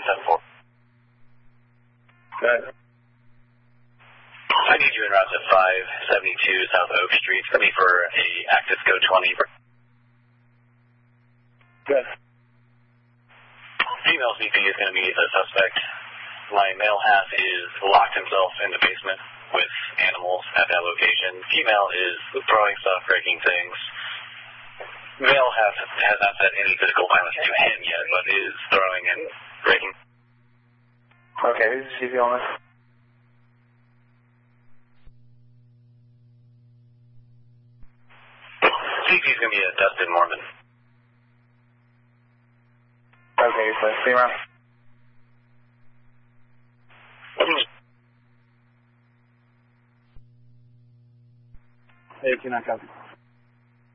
974. Good. I need you en route to 572 South Oak Street. It's going to be for a active code 20. Good. Female VP is going to meet a suspect. My male half is locked himself in the basement with animals at that location. Female is throwing stuff, breaking things. Male half has not said any physical violence to him yet, but is throwing and breaking. Okay, who's the CV on this? CP is going to be a Dustin Mormon. Okay, so stay around. Hey, 2-9 copy.